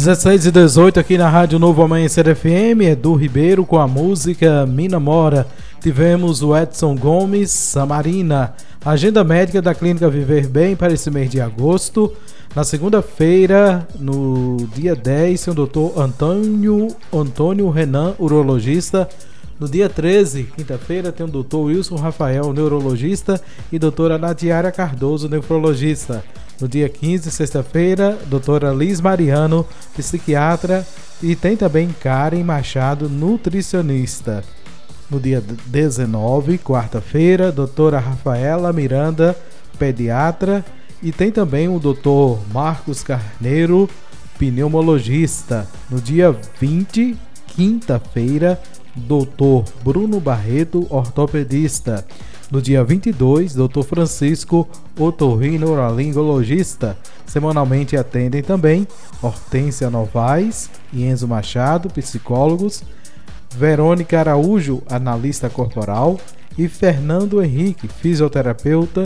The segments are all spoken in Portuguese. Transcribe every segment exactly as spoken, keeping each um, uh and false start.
dezesseis e dezoito aqui na Rádio Novo Amanhecer F M, Edu Ribeiro com a música Me Namora. Tivemos o Edson Gomes, Samarina. Agenda médica da Clínica Viver Bem para esse mês de agosto. Na segunda-feira, no dia dez, tem o doutor Antônio, Antônio Renan, urologista. No dia treze, quinta-feira, tem o doutor Wilson Rafael, neurologista, e doutora Nadiara Cardoso, nefrologista. No dia quinze, sexta-feira, doutora Liz Mariano, psiquiatra, e tem também Karen Machado, nutricionista. No dia dezenove, quarta-feira, doutora Rafaela Miranda, pediatra, e tem também o doutor Marcos Carneiro, pneumologista. No dia vinte, quinta-feira, doutor Bruno Barreto, ortopedista. No dia vinte e dois, doutor Francisco, otorrinolaringologista. Semanalmente atendem também Hortência Novaes e Enzo Machado, psicólogos, Verônica Araújo, analista corporal, e Fernando Henrique, fisioterapeuta.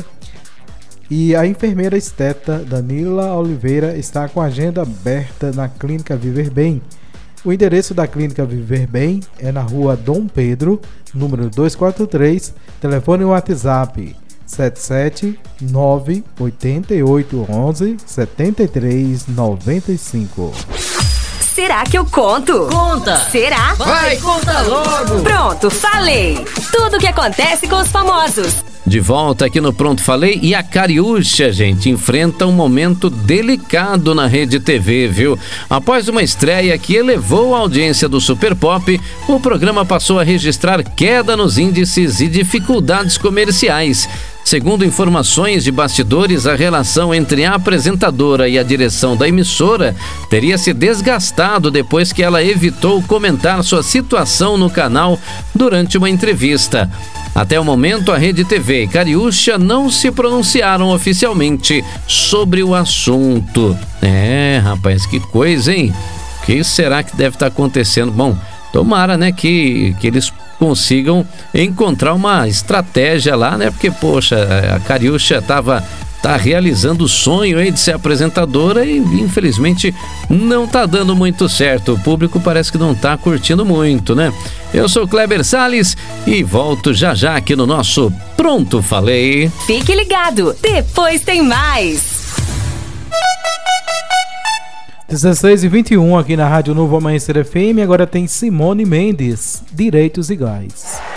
E a enfermeira esteta Danila Oliveira está com a agenda aberta na Clínica Viver Bem. O endereço da Clínica Viver Bem é na rua Dom Pedro, número duzentos e quarenta e três, telefone e WhatsApp sete sete nove oito oito um um sete três nove cinco. Será que eu conto? Conta! Será? Vai, conta logo! Pronto, falei! Tudo o que acontece com os famosos. De volta aqui no Pronto Falei, e a Cariúcha, gente, enfrenta um momento delicado na Rede T V, viu? Após uma estreia que elevou a audiência do Super Pop, o programa passou a registrar queda nos índices e dificuldades comerciais. Segundo informações de bastidores, a relação entre a apresentadora e a direção da emissora teria se desgastado depois que ela evitou comentar sua situação no canal durante uma entrevista. Até o momento, a Rede T V e Cariúcha não se pronunciaram oficialmente sobre o assunto. É, rapaz, que coisa, hein? O que será que deve estar acontecendo? Bom, tomara, né, que, que eles consigam encontrar uma estratégia lá, né? Porque, poxa, a Cariúcha tava tá realizando o sonho aí de ser apresentadora e, infelizmente, não tá dando muito certo. O público parece que não tá curtindo muito, né? Eu sou Kleber Salles e volto já já aqui no nosso Pronto Falei. Fique ligado, depois tem mais. dezesseis e vinte e um aqui na Rádio Novo Amanhecer F M. Agora tem Simone Mendes, Direitos Iguais.